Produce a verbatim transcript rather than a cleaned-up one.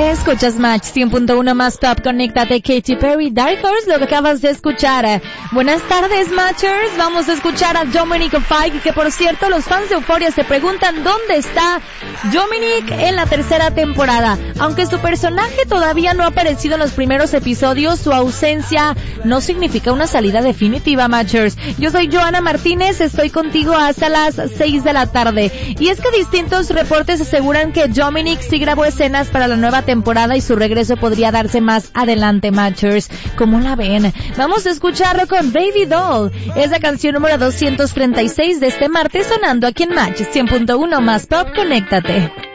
Escuchas Match cien punto uno más Top, conéctate, Katy Perry, Dark Horse, lo que acabas de escuchar. Buenas tardes, Matchers, vamos a escuchar a Dominic Fike, que por cierto, los fans de Euphoria se preguntan dónde está Dominic en la tercera temporada. Aunque su personaje todavía no ha aparecido en los primeros episodios, su ausencia no significa una salida definitiva, Matchers. Yo soy Joana Martínez, estoy contigo hasta las seis de la tarde. Y es que distintos reportes aseguran que Dominic sí grabó escenas para la nueva temporada y su regreso podría darse más adelante, Matchers. ¿Cómo la ven? Vamos a escucharlo con Baby Doll. Es la canción número doscientos treinta y seis de este martes, sonando aquí en Match cien punto uno más Pop. Conéctate.